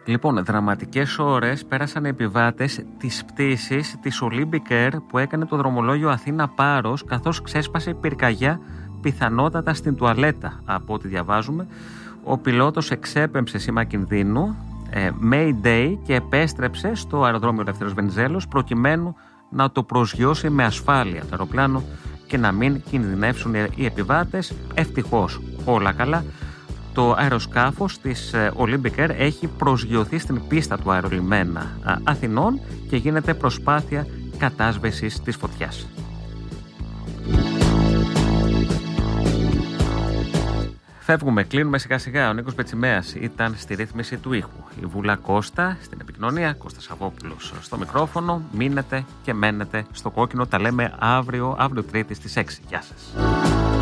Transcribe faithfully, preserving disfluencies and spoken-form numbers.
Λοιπόν, δραματικές ώρες πέρασαν οι επιβάτες της πτήσης της Olympic Air που έκανε το δρομολόγιο Αθήνα-Πάρος, καθώς ξέσπασε πυρκαγιά, πιθανότατα στην τουαλέτα. Από ό,τι διαβάζουμε, ο πιλότος εξέπεμψε σήμα κινδύνου, ε, Mayday, και επέστρεψε στο αεροδρόμιο Ελεύθερος Βενιζέλος προκειμένου να το προσγειώσει με ασφάλεια το αεροπλάνο και να μην κινδυνεύσουν οι επιβάτες. Ευτυχώς όλα καλά. Το αεροσκάφος της Olympic Air έχει προσγειωθεί στην πίστα του αερολιμένα Αθηνών και γίνεται προσπάθεια κατάσβεσης της φωτιάς. Φεύγουμε, κλείνουμε σιγά σιγά. Ο Νίκος Πετσιμέας ήταν στη ρύθμιση του ήχου. Η Βούλα Κώστα στην επικοινωνία, Κώστας Σαββόπουλος στο μικρόφωνο. Μείνετε και μένετε στο κόκκινο. Τα λέμε αύριο, αύριο Τρίτη στις έξι. Γεια σας.